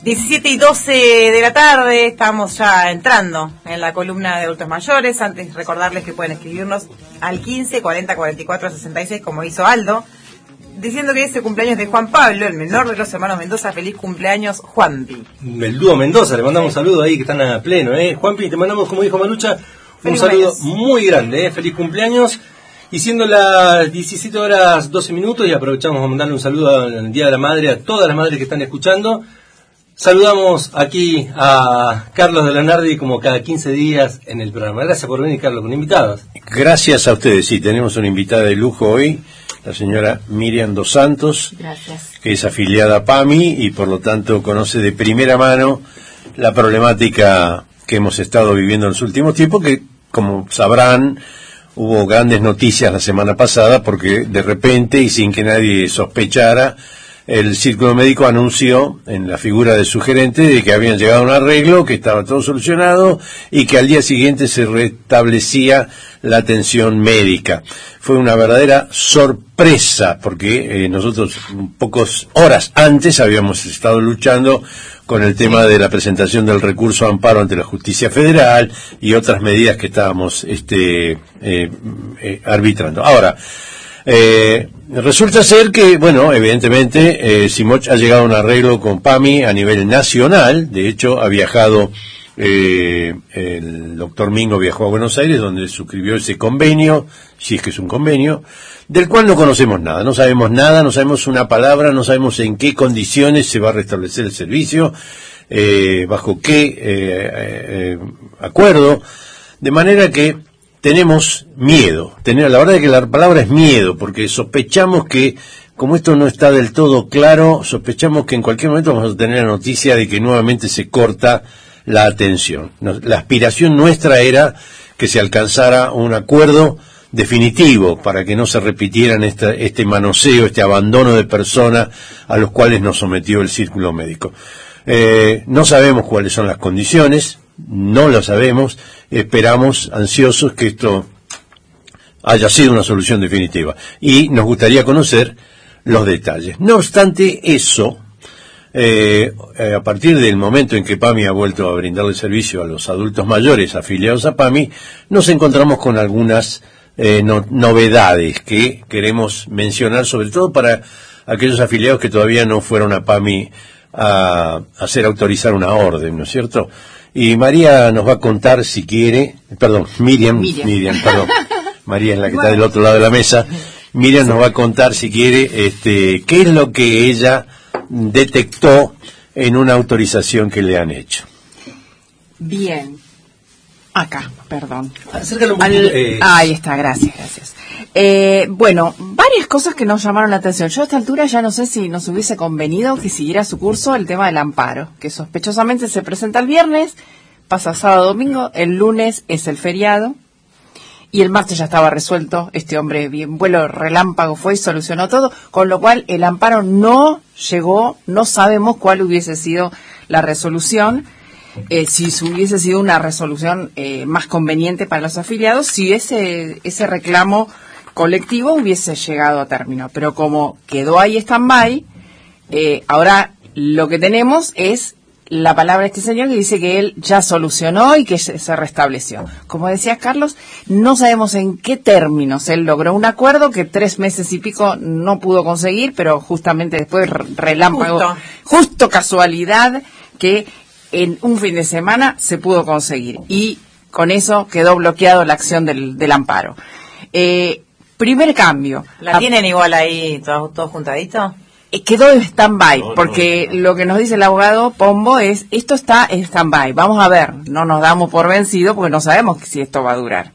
17:12 de la tarde, estamos ya entrando en la columna de adultos mayores. Antes recordarles que pueden escribirnos al 15 40 44 66 como hizo Aldo, diciendo que es el cumpleaños de Juan Pablo, el menor de los hermanos Mendoza. Feliz cumpleaños, Juanpi. El dúo Mendoza, le mandamos un saludo ahí que están a pleno, Juanpi, te mandamos, como dijo Manucha, un saludo muy grande, feliz cumpleaños. Y siendo las 17:12 y aprovechamos a mandarle un saludo al Día de la Madre a todas las madres que están escuchando. Saludamos aquí a Carlos de la Nardi como cada 15 días en el programa. Gracias por venir, Carlos, con invitados. Gracias a ustedes, sí, tenemos una invitada de lujo hoy, la señora Miriam Dos Santos. Gracias. Que es afiliada a PAMI y por lo tanto conoce de primera mano la problemática que hemos estado viviendo en los últimos tiempos, que como sabrán, hubo grandes noticias la semana pasada porque de repente y sin que nadie sospechara, el Círculo Médico anunció en la figura de su gerente de que habían llegado a un arreglo, que estaba todo solucionado y que al día siguiente se restablecía la atención médica. Fue una verdadera sorpresa porque nosotros pocas horas antes habíamos estado luchando con el tema de la presentación del recurso de amparo ante la Justicia Federal y otras medidas que estábamos arbitrando. Ahora, resulta ser que, bueno, evidentemente, Simoch ha llegado a un arreglo con PAMI a nivel nacional. De hecho, ha viajado, el doctor Mingo viajó a Buenos Aires, donde suscribió ese convenio, si es que es un convenio, del cual no conocemos nada, no sabemos una palabra, no sabemos en qué condiciones se va a restablecer el servicio, bajo qué acuerdo, de manera que tenemos miedo. La verdad es que la palabra es miedo, porque sospechamos que, como esto no está del todo claro, sospechamos que en cualquier momento vamos a tener la noticia de que nuevamente se corta la atención. La aspiración nuestra era que se alcanzara un acuerdo definitivo para que no se repitieran este manoseo, este abandono de personas a los cuales nos sometió el Círculo Médico. No sabemos cuáles son las condiciones, no lo sabemos, esperamos ansiosos que esto haya sido una solución definitiva y nos gustaría conocer los detalles. No obstante eso, a partir del momento en que PAMI ha vuelto a brindarle servicio a los adultos mayores afiliados a PAMI, nos encontramos con algunas novedades que queremos mencionar, sobre todo para aquellos afiliados que todavía no fueron a PAMI a hacer autorizar una orden, ¿no es cierto? Y María nos va a contar, si quiere, Miriam, perdón, María es la que está del otro lado de la mesa. Miriam nos va a contar, si quiere, qué es lo que ella detectó en una autorización que le han hecho. Bien. Acá, perdón. Acércalo un poquito. Ahí está, gracias. Bueno, varias cosas que nos llamaron la atención. Yo a esta altura ya no sé si nos hubiese convenido que siguiera su curso el tema del amparo, que sospechosamente se presenta el viernes, pasa sábado, domingo, el lunes es el feriado, y el martes ya estaba resuelto. Este hombre, bien vuelo relámpago, fue y solucionó todo, con lo cual el amparo no llegó, no sabemos cuál hubiese sido la resolución. Si hubiese sido una resolución más conveniente para los afiliados, si ese reclamo colectivo hubiese llegado a término. Pero como quedó ahí stand-by, ahora lo que tenemos es la palabra de este señor que dice que él ya solucionó y que se restableció. Como decía Carlos, no sabemos en qué términos él logró un acuerdo que 3 meses y pico no pudo conseguir, pero justamente después relámpago, justo casualidad que en un fin de semana se pudo conseguir y con eso quedó bloqueado la acción del amparo. Primer cambio. ¿La tienen igual ahí todos juntaditos? Quedó en stand-by, porque lo que nos dice el abogado Pombo es, esto está en stand-by, vamos a ver, no nos damos por vencido porque no sabemos si esto va a durar.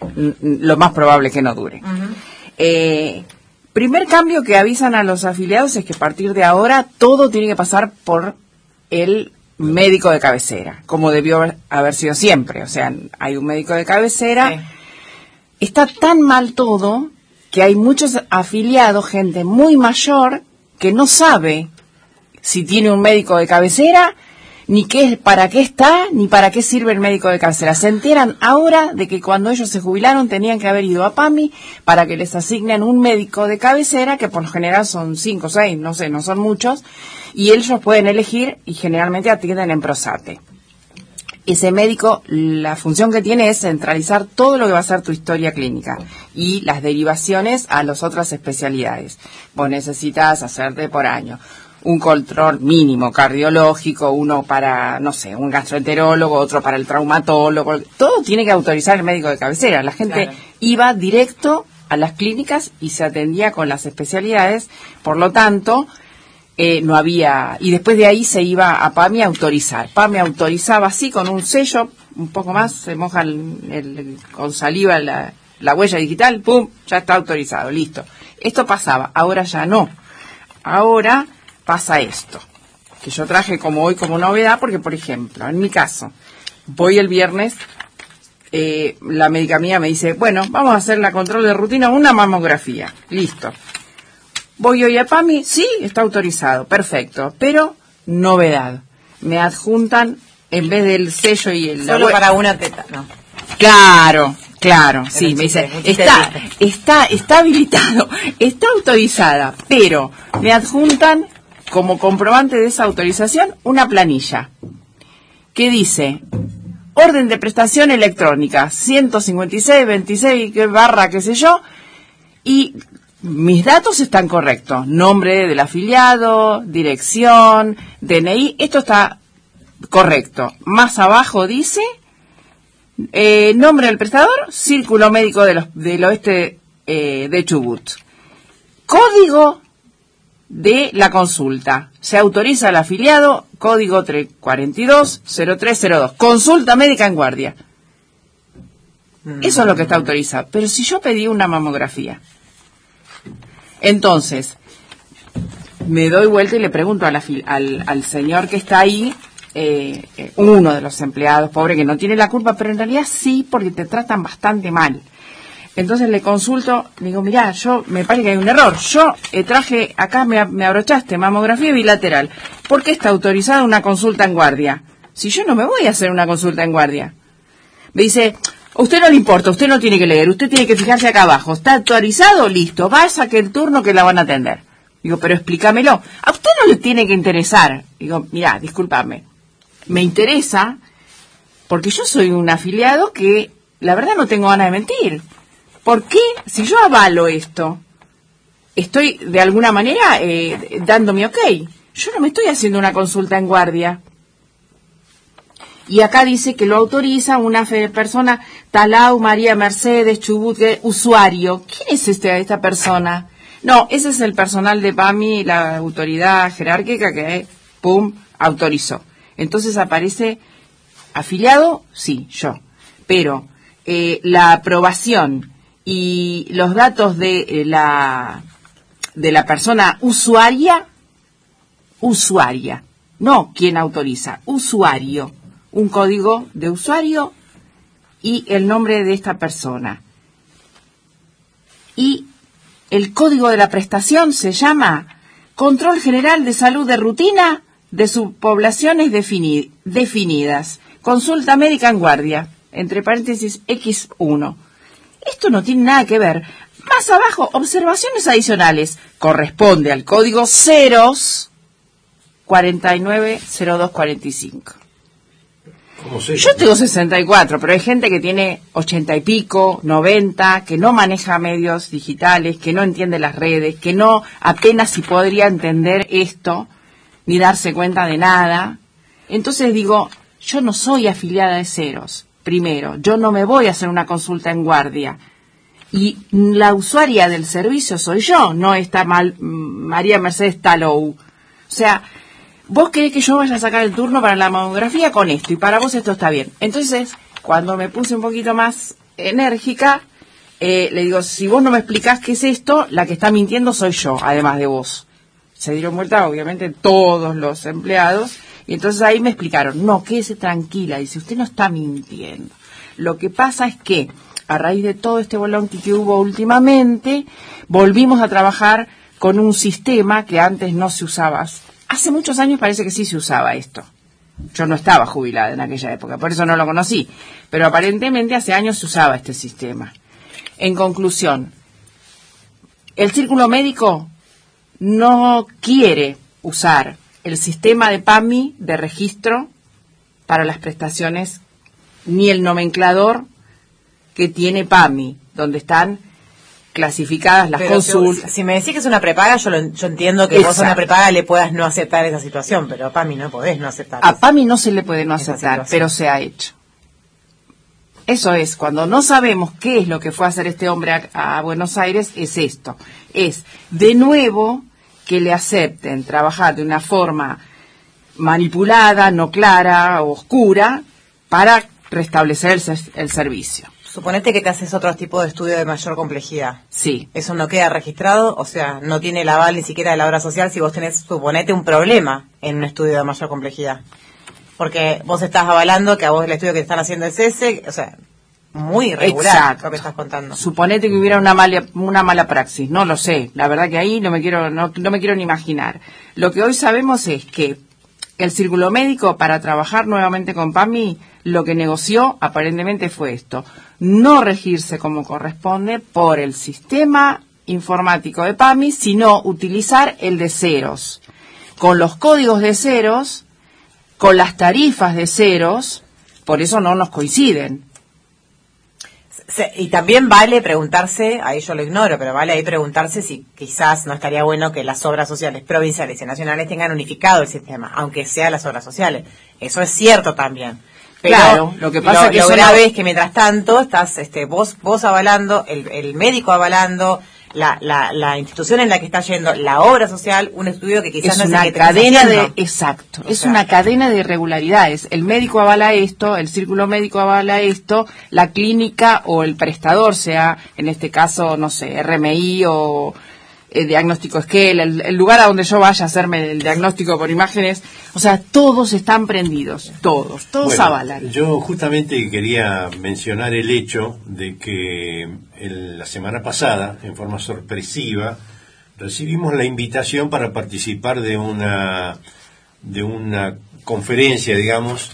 Lo más probable es que no dure. Uh-huh. Primer cambio que avisan a los afiliados es que a partir de ahora todo tiene que pasar por el médico de cabecera, como debió haber sido siempre. O sea, hay un médico de cabecera. Sí. Está tan mal todo que hay muchos afiliados, gente muy mayor, que no sabe si tiene un médico de cabecera ni para qué está, ni para qué sirve el médico de cabecera. Se enteran ahora de que cuando ellos se jubilaron tenían que haber ido a PAMI para que les asignen un médico de cabecera, que por lo general son 5 o 6, no sé, no son muchos, y ellos pueden elegir y generalmente atienden en Prosate. Ese médico, la función que tiene es centralizar todo lo que va a ser tu historia clínica y las derivaciones a las otras especialidades. Vos necesitas hacerte por año un control mínimo cardiológico, uno para, no sé, un gastroenterólogo, otro para el traumatólogo. Todo tiene que autorizar el médico de cabecera. La gente iba directo a las clínicas y se atendía con las especialidades, por lo tanto... no había, y después de ahí se iba a PAMI a autorizar. PAMI autorizaba así con un sello, un poco más, se moja con saliva la huella digital, ¡pum!, ya está autorizado, listo. Esto pasaba, ahora ya no. Ahora pasa esto, que yo traje como hoy como novedad, porque por ejemplo, en mi caso, voy el viernes, la médica mía me dice, bueno, vamos a hacer la control de rutina, una mamografía, listo. Voy hoy a PAMI, sí, está autorizado, perfecto, pero novedad, me adjuntan, en vez del sello y el... Solo para una teta, ¿no? Claro, sí, me dice, está habilitado, está autorizada, pero me adjuntan como comprobante de esa autorización una planilla que dice, orden de prestación electrónica, 156, 26, qué sé yo, y... mis datos están correctos, nombre del afiliado, dirección, DNI, esto está correcto. Más abajo dice, nombre del prestador, Círculo Médico del Oeste de Chubut. Código de la consulta, se autoriza al afiliado, código 420302, consulta médica en guardia. Eso es lo que está autorizado. Pero si yo pedí una mamografía, entonces, me doy vuelta y le pregunto al señor que está ahí, uno de los empleados, pobre, que no tiene la culpa, pero en realidad sí, porque te tratan bastante mal. Entonces le consulto, le digo, mirá, me parece que hay un error. Yo traje, acá me abrochaste, mamografía bilateral. ¿Por qué está autorizada una consulta en guardia? Si yo no me voy a hacer una consulta en guardia. Me dice... usted no le importa, usted no tiene que leer, usted tiene que fijarse acá abajo. ¿Está autorizado? Listo, va a sacar el turno que la van a atender. Digo, pero explícamelo. A usted no le tiene que interesar. Digo, mirá, discúlpame. Me interesa porque yo soy un afiliado que, la verdad, no tengo ganas de mentir. ¿Por qué? Si yo avalo esto, estoy de alguna manera dándome ok. Yo no me estoy haciendo una consulta en guardia. Y acá dice que lo autoriza una persona, Talau María Mercedes Chubut, usuario. ¿Quién es esta persona? No, ese es el personal de PAMI, la autoridad jerárquica que, pum, autorizó. Entonces aparece afiliado, sí, yo. Pero la aprobación y los datos de la persona usuaria, no quien autoriza, usuario. Un código de usuario y el nombre de esta persona. Y el código de la prestación se llama Control General de Salud de Rutina de Subpoblaciones Definidas. Consulta médica en guardia, entre paréntesis X1. Esto no tiene nada que ver. Más abajo, observaciones adicionales. Corresponde al código 490245. Yo tengo 64, pero hay gente que tiene 80 y pico, 90, que no maneja medios digitales, que no entiende las redes, que no apenas si podría entender esto, ni darse cuenta de nada. Entonces digo, yo no soy afiliada de Ceros, primero, yo no me voy a hacer una consulta en guardia. Y la usuaria del servicio soy yo, no está María Mercedes Talau. O sea... vos querés que yo vaya a sacar el turno para la mamografía con esto, y para vos esto está bien. Entonces, cuando me puse un poquito más enérgica, le digo, si vos no me explicás qué es esto, la que está mintiendo soy yo, además de vos. Se dieron vuelta, obviamente, todos los empleados, y entonces ahí me explicaron, no, quédese tranquila, dice, usted no está mintiendo. Lo que pasa es que, a raíz de todo este bolonqui que hubo últimamente, volvimos a trabajar con un sistema que antes no se usaba. Hace muchos años parece que sí se usaba esto. Yo no estaba jubilada en aquella época, por eso no lo conocí. Pero aparentemente hace años se usaba este sistema. En conclusión, el círculo médico no quiere usar el sistema de PAMI de registro para las prestaciones, ni el nomenclador que tiene PAMI, donde están clasificadas las consultas. Si me decís que es una prepaga, yo entiendo que vos a una prepaga le puedas no aceptar esa situación, pero a PAMI no podés no aceptar. A PAMI no se le puede no aceptar, pero se ha hecho. Eso es, cuando no sabemos qué es lo que fue a hacer este hombre a Buenos Aires, es esto. Es, de nuevo, que le acepten trabajar de una forma manipulada, no clara, oscura, para restablecer el servicio. Suponete que te haces otro tipo de estudio de mayor complejidad. Sí. Eso no queda registrado, o sea, no tiene el aval ni siquiera de la obra social si vos tenés, suponete, un problema en un estudio de mayor complejidad. Porque vos estás avalando que a vos el estudio que te están haciendo es ese, o sea, muy irregular. Exacto. Lo que estás contando. Suponete que hubiera una mala praxis, no lo sé, la verdad que ahí no me quiero ni imaginar. Lo que hoy sabemos es que el círculo médico, para trabajar nuevamente con PAMI, lo que negoció aparentemente fue esto: no regirse como corresponde por el sistema informático de PAMI, sino utilizar el de ceros, con los códigos de ceros, con las tarifas de ceros, por eso no nos coinciden. Y también vale preguntarse, ahí yo lo ignoro, pero vale ahí preguntarse si quizás no estaría bueno que las obras sociales provinciales y nacionales tengan unificado el sistema, aunque sea las obras sociales. Eso es cierto también. Pero claro, lo que pasa es que lo grave es que mientras tanto estás vos avalando, el médico avalando, la institución en la que está yendo, la obra social, un estudio que quizás es no es una el que cadena de exacto, es una cadena de irregularidades. El médico avala esto, el círculo médico avala esto, la clínica o el prestador, sea en este caso, no sé, RMI o diagnóstico Esquel, el lugar a donde yo vaya a hacerme el diagnóstico por imágenes, o sea, todos están prendidos, todos bueno, avalan. Yo justamente quería mencionar el hecho de que la semana pasada, en forma sorpresiva, recibimos la invitación para participar de una conferencia, digamos,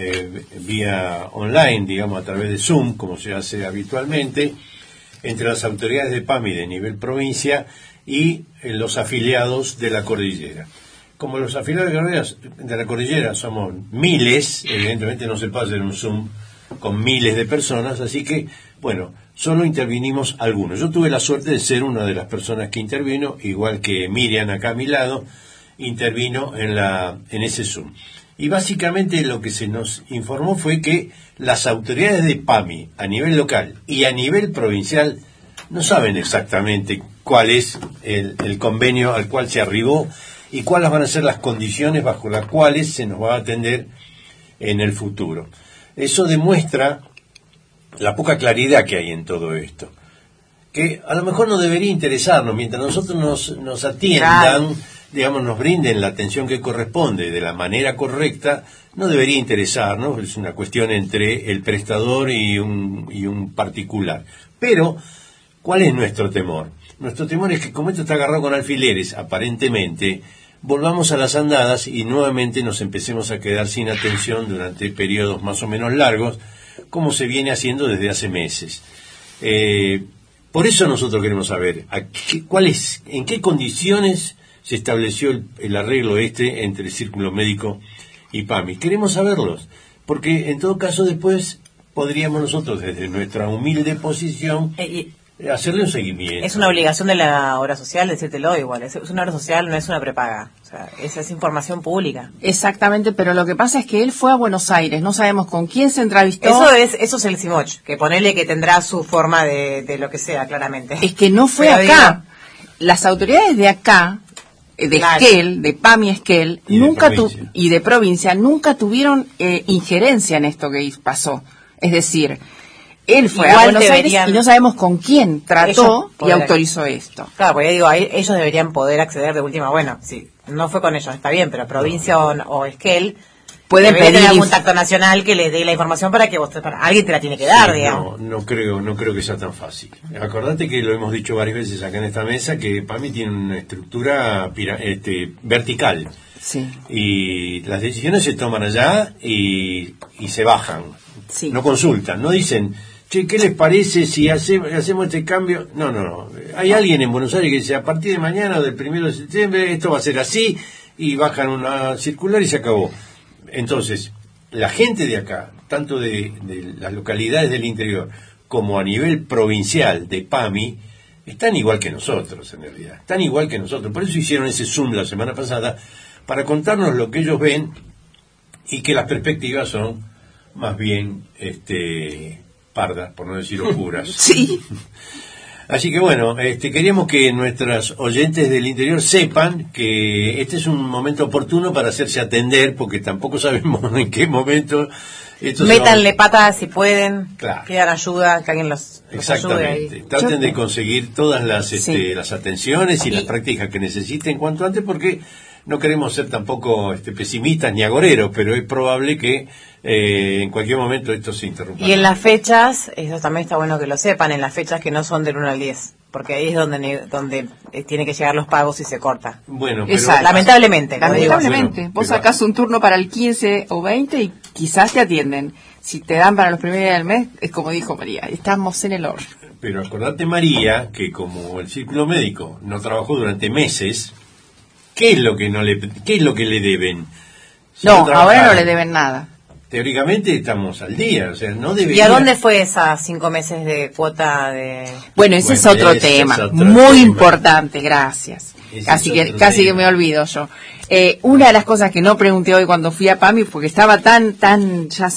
vía online, digamos, a través de Zoom, como se hace habitualmente, entre las autoridades de PAMI de nivel provincia y los afiliados de la cordillera. Como los afiliados de la cordillera somos miles, evidentemente no se puede hacer un Zoom con miles de personas, así que, bueno, solo intervinimos algunos. Yo tuve la suerte de ser una de las personas que intervino, igual que Miriam acá a mi lado, intervino en ese Zoom. Y básicamente lo que se nos informó fue que las autoridades de PAMI a nivel local y a nivel provincial no saben exactamente cuál es el convenio al cual se arribó y cuáles van a ser las condiciones bajo las cuales se nos va a atender en el futuro. Eso demuestra la poca claridad que hay en todo esto, que a lo mejor no debería interesarnos mientras nosotros nos atiendan, digamos, nos brinden la atención que corresponde de la manera correcta. No debería interesarnos, es una cuestión entre el prestador y un particular. Pero, ¿cuál es nuestro temor? Nuestro temor es que, como esto está agarrado con alfileres, aparentemente, volvamos a las andadas y nuevamente nos empecemos a quedar sin atención durante periodos más o menos largos, como se viene haciendo desde hace meses. Por eso nosotros queremos saber en qué condiciones se estableció el arreglo entre el Círculo Médico y PAMI. Queremos saberlos, porque en todo caso después podríamos nosotros, desde nuestra humilde posición, hacerle un seguimiento. Es una obligación de la obra social decírtelo igual. Es una obra social, no es una prepaga. O sea, esa es información pública. Exactamente, pero lo que pasa es que él fue a Buenos Aires. No sabemos con quién se entrevistó. Eso es el CIMOCH, que ponele que tendrá su forma de lo que sea, claramente. Es que no fue pero acá. Las autoridades de acá, de Esquel, de PAMI Esquel, y de provincia, nunca tuvieron injerencia en esto que pasó. Es decir, él fue a Buenos Aires y no sabemos con quién trató y autorizó esto. Claro, porque digo, ellos deberían poder acceder de última. Bueno, sí, no fue con ellos, está bien, pero provincia o Esquel pueden pedir tener algún contacto nacional que les dé la información para que alguien te la tiene que dar, digamos. No creo que sea tan fácil. Acordate que lo hemos dicho varias veces acá en esta mesa, que PAMI tiene una estructura vertical. Sí. Y las decisiones se toman allá y se bajan. Sí. No consultan, no dicen, che, ¿qué les parece si hacemos este cambio? No. Hay alguien en Buenos Aires que dice, a partir de mañana, del 1 de septiembre, esto va a ser así, y bajan una circular y se acabó. Entonces, la gente de acá, tanto de las localidades del interior, como a nivel provincial de PAMI, están igual que nosotros, en realidad. Están igual que nosotros. Por eso hicieron ese Zoom la semana pasada, para contarnos lo que ellos ven y que las perspectivas son más bien pardas, por no decir oscuras. Sí. Así que bueno, queríamos que nuestros oyentes del interior sepan que este es un momento oportuno para hacerse atender, porque tampoco sabemos en qué momento... Métanle patas si pueden, claro. Pidan ayuda, que alguien los Exactamente. ayude ahí. Traten de conseguir todas las, Sí. las atenciones y las prácticas que necesiten cuanto antes, porque no queremos ser tampoco pesimistas ni agoreros, pero es probable que en cualquier momento esto se interrumpa. Y en las fechas, eso también está bueno que lo sepan, en las fechas que no son del 1 al 10, porque ahí es donde tiene que llegar los pagos y se corta. Bueno, Exacto. pero Lamentablemente, acá no digo. Lamentablemente. Bueno, Vos pero- sacás un turno para el 15 o 20 y quizás te atienden. Si te dan para los primeros días del mes, es como dijo María, estamos en el horno. Pero acordate, María, que como el círculo médico no trabajó durante meses, ¿qué es lo que le deben? Si No, ahora trabajaron, no le deben nada. Teóricamente estamos al día, o sea, no ¿Y debería. a dónde fue esas 5 meses de cuota de...? Bueno, ese es Bueno, otro ese tema, es otro muy tema. importante, gracias. Ese Casi es que otro casi que tema. me olvido yo. Una de las cosas que no pregunté hoy cuando fui a PAMI, porque estaba tan ya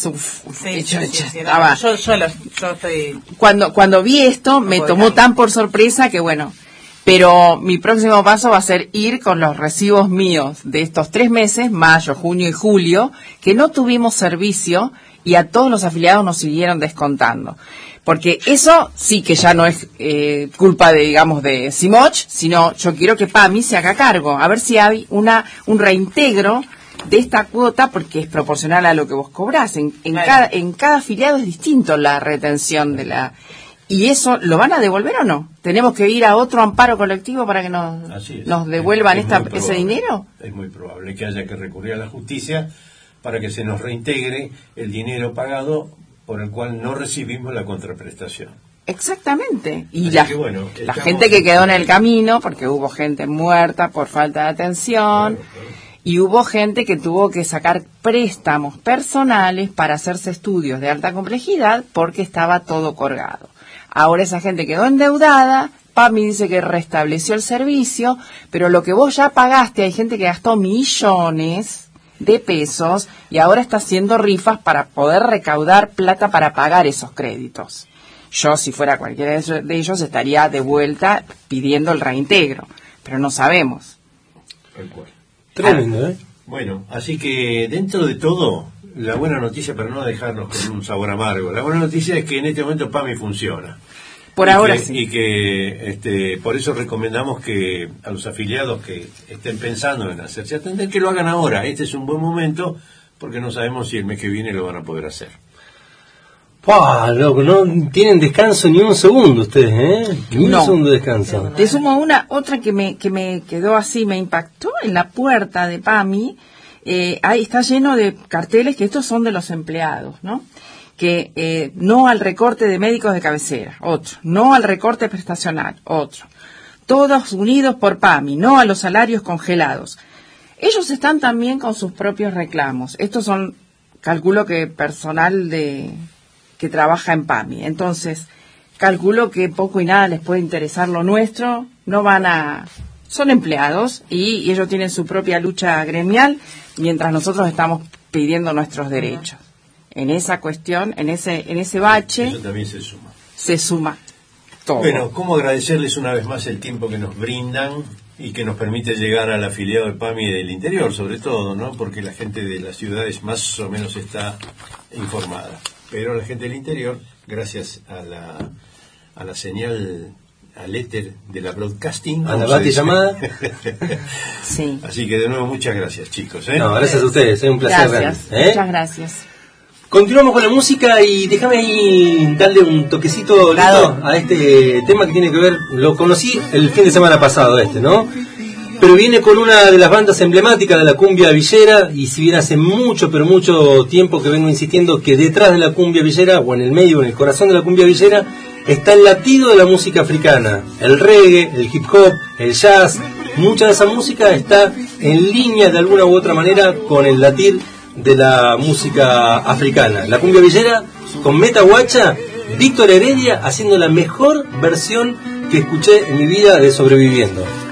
Sí, estaba. yo estoy... Cuando vi esto me puedo tomó dejarlo. tan por sorpresa que bueno, pero mi próximo paso va a ser ir con los recibos míos de estos 3 meses, mayo, junio y julio, que no tuvimos servicio y a todos los afiliados nos siguieron descontando. Porque eso sí que ya no es culpa de, digamos, de Simoch, sino yo quiero que PAMI se haga cargo, a ver si hay un reintegro de esta cuota, porque es proporcional a lo que vos cobrás. En Claro. cada afiliado es distinto la retención de la... ¿Y eso lo van a devolver o no? ¿Tenemos que ir a otro amparo colectivo para que Así es. nos devuelvan Es muy ese probable. dinero? Es muy probable que haya que recurrir a la justicia para que se nos reintegre el dinero pagado por el cual no recibimos la contraprestación. Exactamente. Y Así que bueno, la estamos- gente que quedó en el camino, porque hubo gente muerta por falta de atención, y hubo gente que tuvo que sacar préstamos personales para hacerse estudios de alta complejidad porque estaba todo colgado. Ahora esa gente quedó endeudada, PAMI dice que restableció el servicio, pero lo que vos ya pagaste, hay gente que gastó millones de pesos y ahora está haciendo rifas para poder recaudar plata para pagar esos créditos. Yo, si fuera cualquiera de ellos, estaría de vuelta pidiendo el reintegro, pero no sabemos. Tal cual. Tremendo, ¿eh? Bueno, así que dentro de todo, la buena noticia, para no dejarnos con un sabor amargo, la buena noticia es que en este momento PAMI funciona. Por Y ahora que- sí. Y que por eso recomendamos que a los afiliados que estén pensando en hacerse atender, que lo hagan ahora. Este es un buen momento, porque no sabemos si el mes que viene lo van a poder hacer. ¡Pah, loco! No tienen descanso ni un segundo ustedes, ¿eh? Ni No. un segundo de descanso. Te sumo otra que me quedó así, me impactó en la puerta de PAMI. Ahí está lleno de carteles que estos son de los empleados, ¿no? Que no al recorte de médicos de cabecera, otro. No al recorte prestacional, otro. Todos unidos por PAMI, no a los salarios congelados. Ellos están también con sus propios reclamos. Estos son, calculo que personal que trabaja en PAMI. Entonces, calculo que poco y nada les puede interesar lo nuestro. Son empleados y ellos tienen su propia lucha gremial, mientras nosotros estamos pidiendo nuestros derechos. En esa cuestión, en ese bache, Eso también se suma. se suma todo. Bueno, ¿cómo agradecerles una vez más el tiempo que nos brindan y que nos permite llegar al afiliado de PAMI del interior, sobre todo, ¿no? Porque la gente de las ciudades más o menos está informada. Pero la gente del interior, gracias a la señal, al éter de la broadcasting, A la ¿cómo se dice? llamada. Sí. Así que de nuevo muchas gracias, chicos. No, gracias a ustedes, es un placer. Gracias, verlos, ¿eh? muchas gracias. Continuamos con la música y déjame ahí darle un toquecito Lito, a este tema que tiene que ver, lo conocí el fin de semana pasado ¿no? pero viene con una de las bandas emblemáticas de la cumbia villera, y si bien hace mucho, pero mucho tiempo que vengo insistiendo que detrás de la cumbia villera, o en el medio, en el corazón de la cumbia villera, está el latido de la música africana, el reggae, el hip hop, el jazz. Mucha de esa música está en línea de alguna u otra manera con el latir de la música africana. La cumbia villera con Meta Guacha, Víctor Heredia haciendo la mejor versión que escuché en mi vida de Sobreviviendo.